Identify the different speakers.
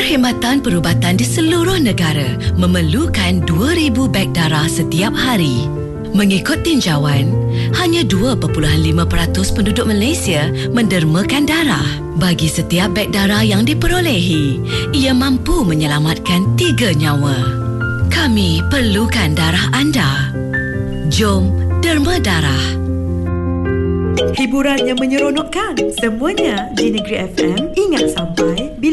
Speaker 1: Perkhidmatan perubatan di seluruh negara memerlukan 2,000 beg darah setiap hari. Mengikut tinjauan, hanya 2.5% penduduk Malaysia mendermakan darah. Bagi setiap beg darah yang diperolehi, ia mampu menyelamatkan 3 nyawa. Kami perlukan darah anda. Jom derma darah.
Speaker 2: Hiburan yang menyeronokkan. Semuanya di Negeri FM. Ingat sampai bila